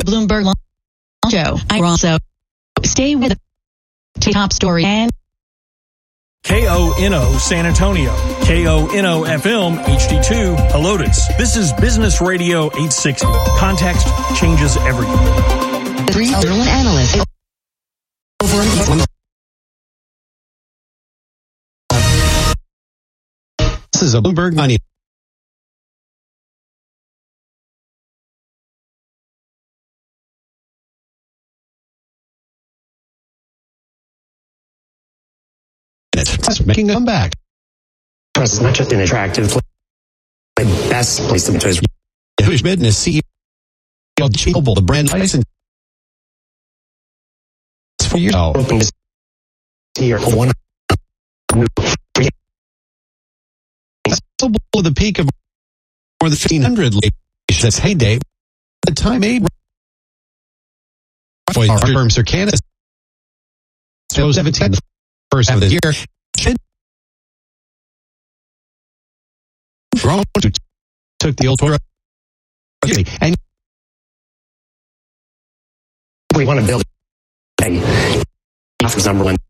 Bloomberg Launch Show. I also stay with the top story and KONO San Antonio, KONO FM HD2 Helotes. This is Business Radio 860. Context changes everything. Three analysts. This is a Bloomberg Money. It's making a comeback. It's not just an attractive place, the best place to choose. Who's business CEO of the brand license for you. Hoping to see your one below the peak of more than 1,500 that's heyday. The time aid for our firms are Canada. So 17 the first half of the year. Took the old Torah and we want to build a number one